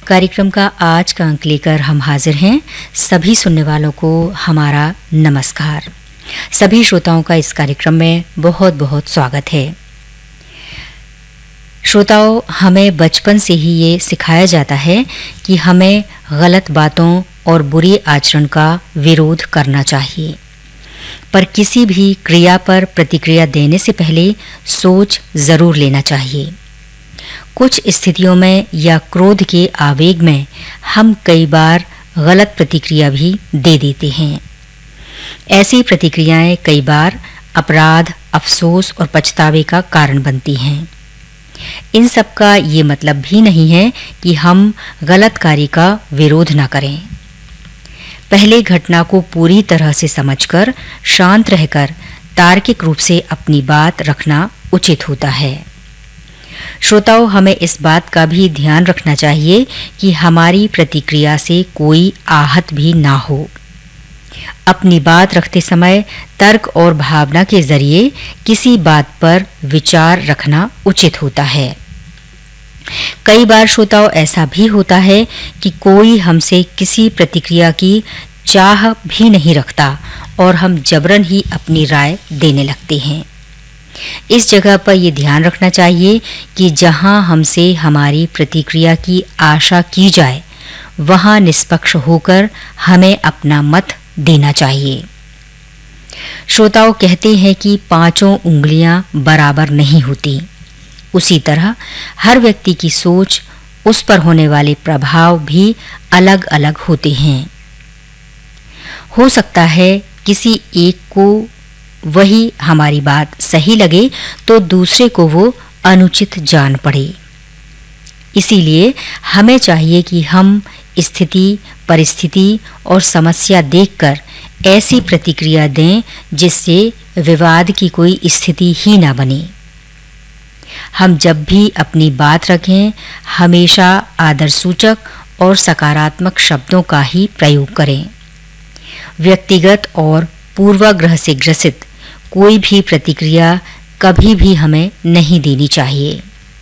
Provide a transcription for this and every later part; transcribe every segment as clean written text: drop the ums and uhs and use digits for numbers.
कार्यक्रम का आज का अंक लेकर हम हाजिर हैं। सभी सुनने वालों को हमारा नमस्कार। सभी श्रोताओं का इस कार्यक्रम में बहुत बहुत स्वागत है। श्रोताओं, हमें बचपन से ही ये सिखाया जाता है कि हमें गलत बातों और बुरे आचरण का विरोध करना चाहिए, पर किसी भी क्रिया पर प्रतिक्रिया देने से पहले सोच जरूर लेना चाहिए। कुछ स्थितियों में या क्रोध के आवेग में हम कई बार गलत प्रतिक्रिया भी दे देते हैं। ऐसी प्रतिक्रियाएं कई बार अपराध, अफसोस और पछतावे का कारण बनती हैं। इन सब का ये मतलब भी नहीं है कि हम गलत कार्य का विरोध न करें। पहले घटना को पूरी तरह से समझकर शांत रहकर तार्किक रूप से अपनी बात रखना उचित होता है। श्रोताओं, हमें इस बात का भी ध्यान रखना चाहिए कि हमारी प्रतिक्रिया से कोई आहत भी ना हो। अपनी बात रखते समय तर्क और भावना के जरिए किसी बात पर विचार रखना उचित होता है। कई बार श्रोताओं, ऐसा भी होता है कि कोई हमसे किसी प्रतिक्रिया की चाह भी नहीं रखता और हम जबरन ही अपनी राय देने लगते हैं। इस जगह पर यह ध्यान रखना चाहिए कि जहां हमसे हमारी प्रतिक्रिया की आशा की जाए, वहां निष्पक्ष होकर हमें अपना मत देना चाहिए। श्रोताओं, कहते हैं कि पांचों उंगलियां बराबर नहीं होती। उसी तरह हर व्यक्ति की सोच, उस पर होने वाले प्रभाव भी अलग अलग होते हैं। हो सकता है किसी एक को वही हमारी बात सही लगे तो दूसरे को वो अनुचित जान पड़े। इसीलिए हमें चाहिए कि हम स्थिति, परिस्थिति और समस्या देखकर ऐसी प्रतिक्रिया दें जिससे विवाद की कोई स्थिति ही ना बने। हम जब भी अपनी बात रखें, हमेशा आदरसूचक और सकारात्मक शब्दों का ही प्रयोग करें। व्यक्तिगत और पूर्वाग्रह से ग्रसित कोई भी प्रतिक्रिया कभी भी हमें नहीं देनी चाहिए।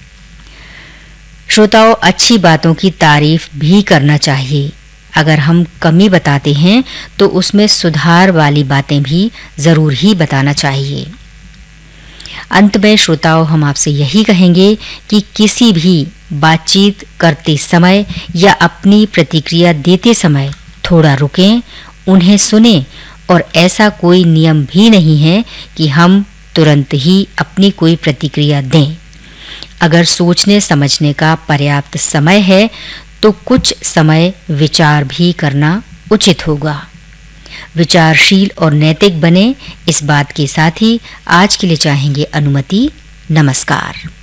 श्रोताओं, अच्छी बातों की तारीफ भी करना चाहिए। अगर हम कमी बताते हैं तो उसमें सुधार वाली बातें भी जरूर ही बताना चाहिए। अंत में श्रोताओं, हम आपसे यही कहेंगे कि किसी भी बातचीत करते समय या अपनी प्रतिक्रिया देते समय थोड़ा रुकें, उन्हें सुनें, और ऐसा कोई नियम भी नहीं है कि हम तुरंत ही अपनी कोई प्रतिक्रिया दें। अगर सोचने समझने का पर्याप्त समय है तो कुछ समय विचार भी करना उचित होगा। विचारशील और नैतिक बने, इस बात के साथ ही आज के लिए चाहेंगे अनुमति। नमस्कार।